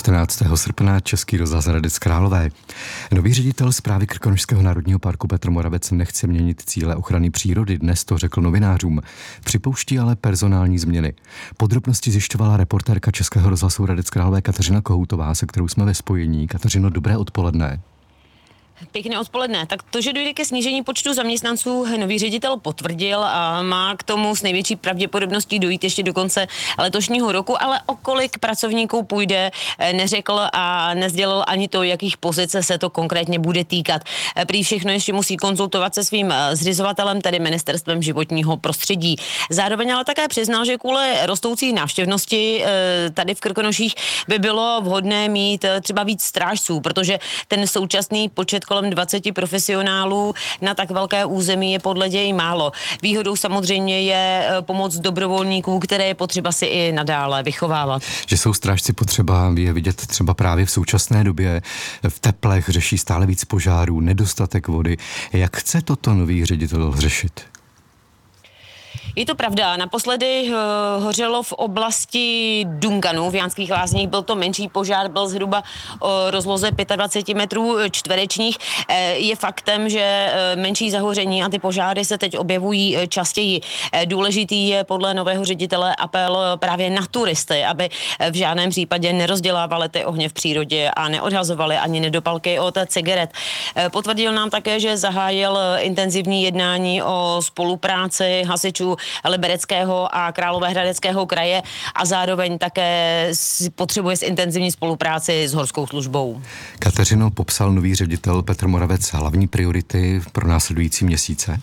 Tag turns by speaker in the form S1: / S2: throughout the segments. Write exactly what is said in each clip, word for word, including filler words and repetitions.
S1: čtrnáctého srpna Český rozhlas Hradec Králové. Nový ředitel správy Krkonošského národního parku Petr Moravec nechce měnit cíle ochrany přírody, dnes to řekl novinářům. Připouští ale personální změny. Podrobnosti zjišťovala reportérka Českého rozhlasu Hradec Králové Kateřina Kohoutová, se kterou jsme ve spojení. Kateřino, dobré odpoledne.
S2: Pěkné odpoledne. Tak to, že dojde ke snížení počtu zaměstnanců, nový ředitel potvrdil a má k tomu s největší pravděpodobností dojít ještě do konce letošního roku, ale o kolik pracovníků půjde, neřekl a nesdělil ani to, jakých pozic se to konkrétně bude týkat. Prý všechno ještě musí konzultovat se svým zřizovatelem, tedy Ministerstvem životního prostředí. Zároveň ale také přiznal, že kvůli rostoucí návštěvnosti tady v Krkonoších by bylo vhodné mít třeba víc strážců, protože ten současný počet kolem dvaceti profesionálů na tak velké území je podle něj málo. Výhodou samozřejmě je pomoc dobrovolníků, které je potřeba si i nadále vychovávat.
S1: Že jsou strážci potřeba je vidět třeba právě v současné době. V teplech řeší stále víc požárů, nedostatek vody. Jak chce toto nový ředitel řešit?
S2: Je to pravda. Naposledy uh, hořelo v oblasti Dunkanu v Jánských Lázních. Byl to menší požár, byl zhruba o rozloze dvacet pět metrů čtverečních. E, je faktem, že e, menší zahoření a ty požáry se teď objevují e, častěji. E, důležitý je podle nového ředitele apel právě na turisty, aby v žádném případě nerozdělávali ty ohně v přírodě a neodhazovali ani nedopalky od cigaret. E, potvrdil nám také, že zahájil intenzivní jednání o spolupráci hasičů Libereckého a Královéhradeckého kraje a zároveň také potřebuje zintenzivní spolupráci s horskou službou.
S1: Kateřino, popsal nový ředitel Petr Moravec hlavní priority pro následující měsíce?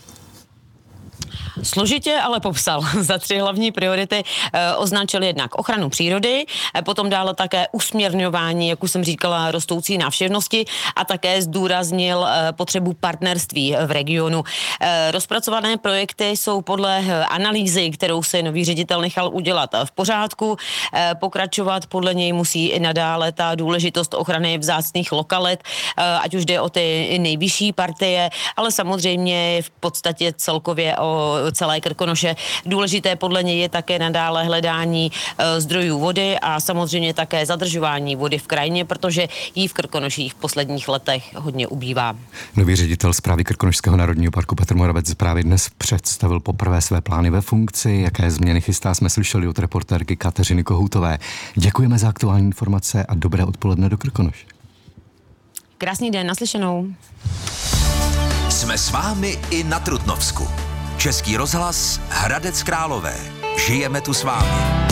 S2: Složitě, ale popsal. Za tři hlavní priority e, označil jednak ochranu přírody, e, potom dále také usměrňování, jak už jsem říkala, rostoucí návštěvnosti a také zdůraznil e, potřebu partnerství v regionu. E, rozpracované projekty jsou podle analýzy, kterou se nový ředitel nechal udělat v pořádku. E, pokračovat podle něj musí i nadále ta důležitost ochrany vzácných lokalit, e, ať už jde o ty nejvyšší partie, ale samozřejmě v podstatě celkově o celé Krkonoše. Důležité podle něj je také nadále hledání e, zdrojů vody a samozřejmě také zadržování vody v krajině, protože jí v Krkonoších v posledních letech hodně ubývá.
S1: Nový ředitel správy Krkonošského národního parku Petr Moravec právě dnes představil poprvé své plány ve funkci. Jaké změny chystá, jsme slyšeli od reportérky Kateřiny Kohoutové. Děkujeme za aktuální informace a dobré odpoledne do Krkonoš.
S2: Krásný den, naslyšenou.
S3: Jsme s vámi i na Trutnovsku. Český rozhlas Hradec Králové. Žijeme tu s vámi.